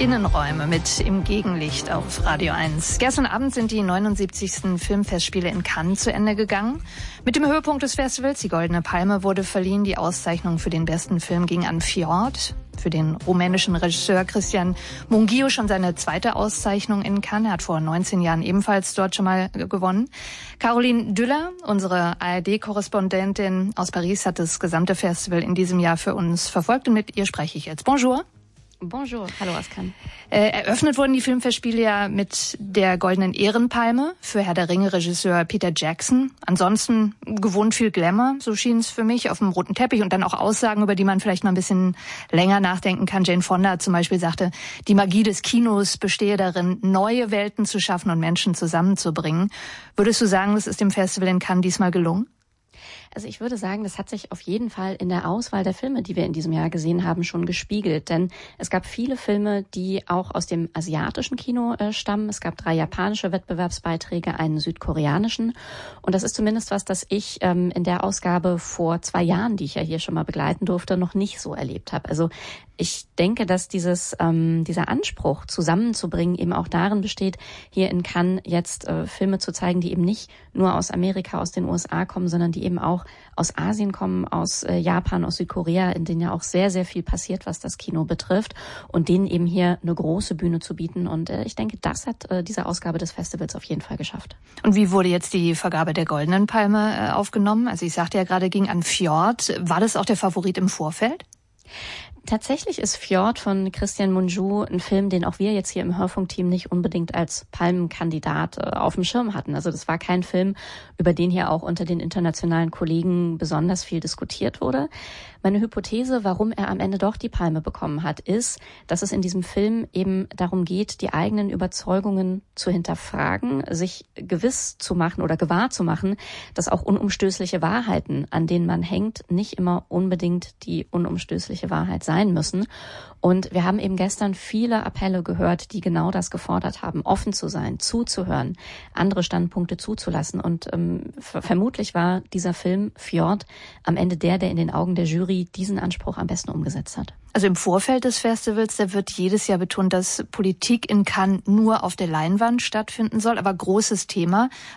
Innenräume mit Im Gegenlicht auf Radio 1. Gestern Abend sind die 79. Filmfestspiele in Cannes zu Ende gegangen. Mit dem Höhepunkt des Festivals, die Goldene Palme, wurde verliehen. Die Auszeichnung für den besten Film ging an Fjord. Für den rumänischen Regisseur Cristian Mungiu schon seine zweite Auszeichnung in Cannes. Er hat vor 19 Jahren ebenfalls dort schon mal gewonnen. Caroline Düller, unsere ARD-Korrespondentin aus Paris, hat das gesamte Festival in diesem Jahr für uns verfolgt und mit ihr spreche ich jetzt. Bonjour. Bonjour, hallo aus Cannes. Eröffnet wurden die Filmfestspiele ja mit der Goldenen Ehrenpalme für Herr der Ringe-Regisseur Peter Jackson. Ansonsten gewohnt viel Glamour, so schien es für mich, auf dem roten Teppich und dann auch Aussagen, über die man vielleicht mal ein bisschen länger nachdenken kann. Jane Fonda zum Beispiel sagte, die Magie des Kinos bestehe darin, neue Welten zu schaffen und Menschen zusammenzubringen. Würdest du sagen, das ist dem Festival in Cannes diesmal gelungen? Also ich würde sagen, das hat sich auf jeden Fall in der Auswahl der Filme, die wir in diesem Jahr gesehen haben, schon gespiegelt. Denn es gab viele Filme, die auch aus dem asiatischen Kino stammen. Es gab 3 japanische Wettbewerbsbeiträge, einen südkoreanischen. Und das ist zumindest was, das ich in der Ausgabe vor 2 Jahren, die ich ja hier schon mal begleiten durfte, noch nicht so erlebt habe. Also ich denke, dass dieser Anspruch zusammenzubringen eben auch darin besteht, hier in Cannes jetzt Filme zu zeigen, die eben nicht nur aus Amerika, aus den USA kommen, sondern die eben auch aus Asien kommen, aus Japan, aus Südkorea, in denen ja auch sehr, sehr viel passiert, was das Kino betrifft, und denen eben hier eine große Bühne zu bieten. Und ich denke, das hat diese Ausgabe des Festivals auf jeden Fall geschafft. Und wie wurde jetzt die Vergabe der Goldenen Palme aufgenommen? Also ich sagte ja gerade, ging an Fjord. War das auch der Favorit im Vorfeld? Tatsächlich ist Fjord von Cristian Mungiu ein Film, den auch wir jetzt hier im Hörfunkteam nicht unbedingt als Palmenkandidat auf dem Schirm hatten. Also das war kein Film, über den hier auch unter den internationalen Kollegen besonders viel diskutiert wurde. Meine Hypothese, warum er am Ende doch die Palme bekommen hat, ist, dass es in diesem Film eben darum geht, die eigenen Überzeugungen zu hinterfragen, sich gewiss zu machen oder gewahr zu machen, dass auch unumstößliche Wahrheiten, an denen man hängt, nicht immer unbedingt die unumstößliche Wahrheit sein müssen. Und wir haben eben gestern viele Appelle gehört, die genau das gefordert haben, offen zu sein, zuzuhören, andere Standpunkte zuzulassen. Und vermutlich war dieser Film Fjord am Ende der in den Augen der Jury diesen Anspruch am besten umgesetzt hat. Also im Vorfeld des Festivals, da wird jedes Jahr betont, dass Politik in Cannes nur auf der Leinwand stattfinden soll, aber großes Thema.